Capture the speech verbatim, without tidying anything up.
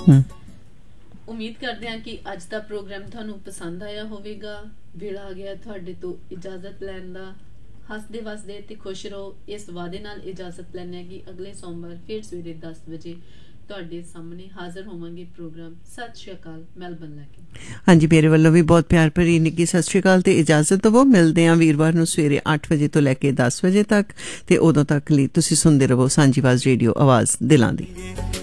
ਉਮੀਦ ਕਰਦੇ ਹਾਂ ਕਿ ਅੱਜ ਦਾ ਪ੍ਰੋਗਰਾਮ ਤੁਹਾਨੂੰ ਪਸੰਦ ਆਇਆ ਹੋਵੇਗਾ। ਵੇਲਾ ਆ ਗਿਆ ਤੁਹਾਡੇ ਤੋਂ ਇਜਾਜ਼ਤ ਲੈਣ ਦਾ। ਹੱਸਦੇ ਵਸਦੇ ਤੇ ਖੁਸ਼ ਰਹੋ, ਇਸ ਵਾਅਦੇ ਨਾਲ ਇਜਾਜ਼ਤ ਲੈਂਦੇ ਹਾਂ ਕਿ ਅਗਲੇ ਸੋਮਵਾਰ ਫਿਰ ਸਵੇਰੇ ਦਸ ਵਜੇ ਤੁਹਾਡੇ ਸਾਹਮਣੇ ਹਾਜ਼ਰ ਹੋਵਾਂਗੇ ਪ੍ਰੋਗਰਾਮ ਸਤਿ ਸ਼੍ਰੀ ਅਕਾਲ ਮੈਲਬਨ ਲੈ ਕੇ। ਹਾਂਜੀ, ਮੇਰੇ ਵੱਲੋਂ ਵੀ ਬਹੁਤ ਪਿਆਰ ਭਰੀ ਨਿੱਘੀ ਸਤਿ ਸ਼੍ਰੀ ਅਕਾਲ ਤੇ ਇਜਾਜ਼ਤ ਦਵੋ। ਮਿਲਦੇ ਹਾਂ ਵੀਰਵਾਰ ਨੂੰ ਸਵੇਰੇ ਅੱਠ ਵਜੇ ਤੋਂ ਲੈ ਕੇ ਦਸ ਵਜੇ ਤੱਕ, ਤੇ ਉਦੋਂ ਤੱਕ ਲਈ ਤੁਸੀਂ ਸੁਣਦੇ ਰਹੋ ਸਾਂਝੀਵਾਜ਼ ਰੇਡੀਓ, ਆਵਾਜ਼ ਦਿਲਾਂ ਦੀ।